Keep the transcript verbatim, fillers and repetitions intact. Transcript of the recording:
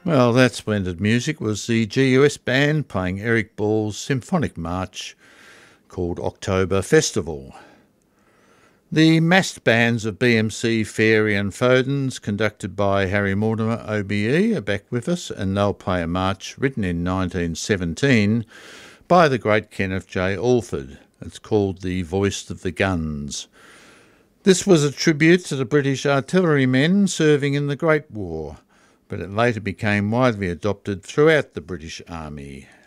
Well, that splendid music was the G U S band playing Eric Ball's symphonic march called October Festival. The massed bands of B M C, Fairy and Fodens, conducted by Harry Mortimer O B E, are back with us, and they'll play a march written in nineteen seventeen by the great Kenneth J. Alford. It's called The Voice of the Guns. This was a tribute to the British artillerymen serving in the Great War, but it later became widely adopted throughout the British Army.